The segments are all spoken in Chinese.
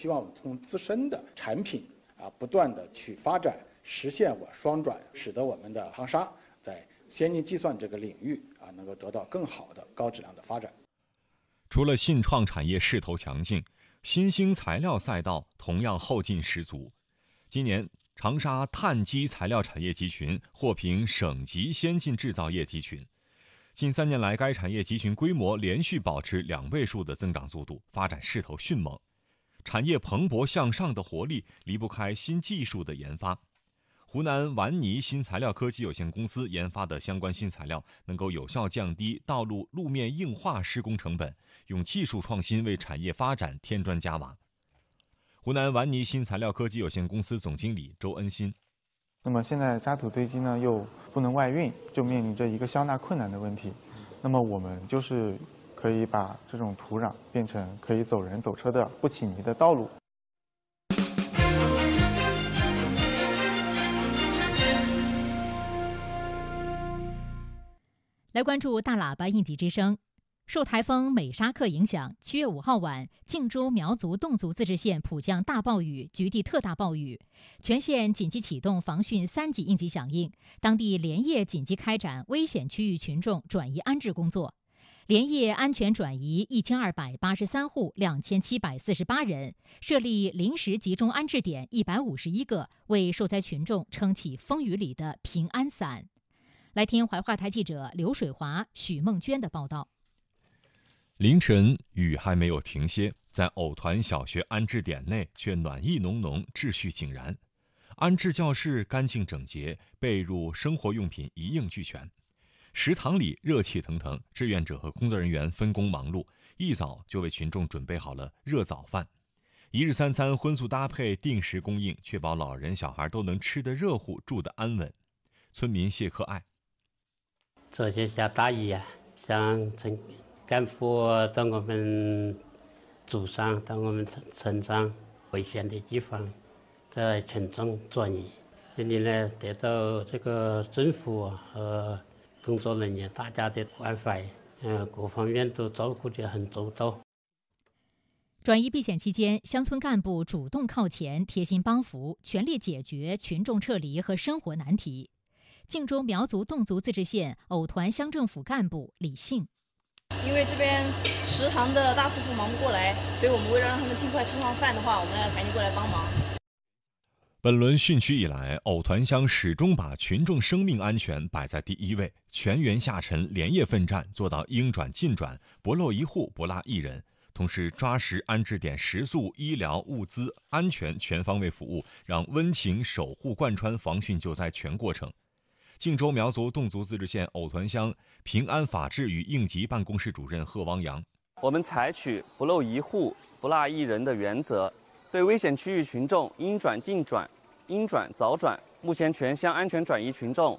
希望从自身的产品不断的去发展，实现双转，使得我们的航沙在先进计算这个领域能够得到更好的高质量的发展。 除了信创产业势头强劲，新兴材料赛道同样后劲十足。今年长沙碳基材料产业集群获评省级先进制造业集群。近3年来，该产业集群规模连续保持2位数的增长速度，发展势头迅猛。产业蓬勃向上的活力离不开新技术的研发。湖南完泥新材料科技有限公司研发的相关新材料，能够有效降低道路路面硬化施工成本，用技术创新为产业发展添砖加瓦。湖南完泥新材料科技有限公司总经理周恩新。 那么现在渣土堆积呢又不能外运，就面临着一个消纳困难的问题。那么我们就是可以把这种土壤变成可以走人走车的不起泥的道路。 来关注大喇叭应急之声。受台风美沙克影响，7月5号晚，靖州苗族侗族自治县普降大暴雨，局地特大暴雨，全县紧急启动防汛3级应急响应，当地连夜紧急开展危险区域群众转移安置工作，连夜安全转移1283户2748人，设立临时集中安置点151个，为受灾群众撑起风雨里的平安伞。来听怀化台记者刘水华、许梦娟的报道。 凌晨雨还没有停歇，在藕团小学安置点内却暖意浓浓，秩序井然。安置教室干净整洁，被褥生活用品一应俱全。食堂里热气腾腾，志愿者和工作人员分工忙碌，一早就为群众准备好了热早饭。一日3餐荤素搭配，定时供应，确保老人小孩都能吃得热乎，住得安稳。村民谢克爱。 这些下大雨像干部到我们祖上，到我们村上危险的地方，在群众转移。这里呢，得到这个政府和工作人员大家的关怀，各方面都照顾得很周到。 转移避险期间，乡村干部主动靠前，贴心帮扶，全力解决群众撤离和生活难题。靖州苗族侗族自治县藕团乡政府干部李信。 因为这边食堂的大师傅忙不过来，所以我们为了让他们尽快吃上饭的话，我们要赶紧过来帮忙。 本轮汛区以来，藕团乡始终把群众生命安全摆在第一位，全员下沉，连夜奋战，做到应转尽转，不漏一户，不落一人。同时抓实安置点食宿、医疗、物资安全全方位服务，让温情守护贯穿防汛救灾全过程。靖州苗族侗族自治县藕团乡平安法治与应急办公室主任贺汪洋。 我们采取不漏一户、不落一人的原则，对危险区域群众应转尽转、应转早转。目前全乡安全转移群众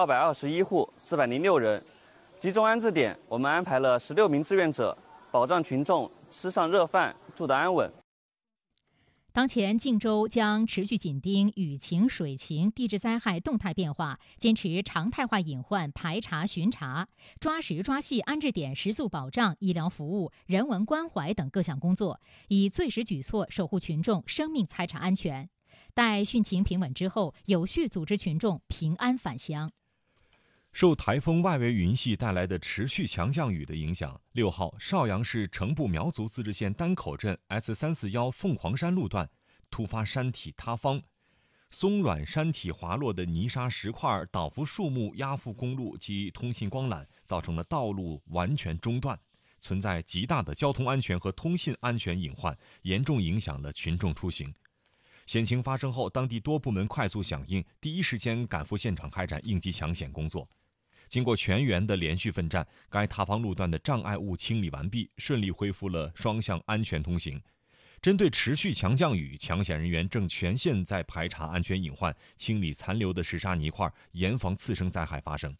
221户406人，集中安置点我们安排了16名志愿者，保障群众吃上热饭，住得安稳。 当前，靖州将持续紧盯雨情、水情、地质灾害动态变化，坚持常态化隐患排查巡查，抓实抓细安置点食宿保障、医疗服务、人文关怀等各项工作，以最实举措守护群众生命财产安全。待汛情平稳之后，有序组织群众平安返乡。 受台风外围云系带来的持续强降雨的影响，6号邵阳市城步苗族自治县丹口镇 S341凤凰山路段突发山体塌方，松软山体滑落的泥沙石块倒伏树木，压覆公路及通信光缆，造成了道路完全中断，存在极大的交通安全和通信安全隐患，严重影响了群众出行。险情发生后，当地多部门快速响应，第一时间赶赴现场开展应急抢险工作。经过全员的连续奋战，该塌方路段的障碍物清理完毕，顺利恢复了双向安全通行。针对持续强降雨，抢险人员正全线在排查安全隐患，清理残留的石沙泥块，严防次生灾害发生。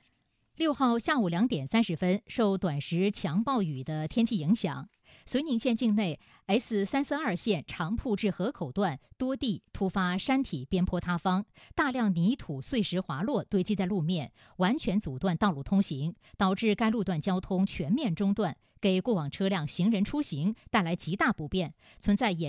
6号下午2点30分，受短时强暴雨的天气影响，绥宁县境内 S342线长铺至河口段多地突发山体边坡塌方，大量泥土碎石滑落堆积在路面，完全阻断道路通行，导致该路段交通全面中断，给过往车辆、行人出行带来极大不便，存在严